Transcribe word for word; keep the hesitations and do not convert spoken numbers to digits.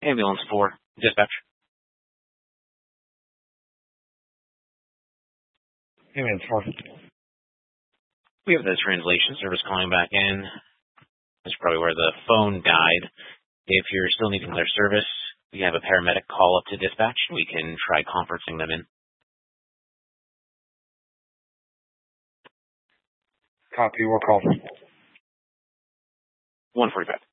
Ambulance four, dispatch. Ambulance four. We have the translation service calling back in. That's probably where the phone died. If you're still needing their service, we have a paramedic call up to dispatch. We can try conferencing them in. Copy, we'll call. one forty-five.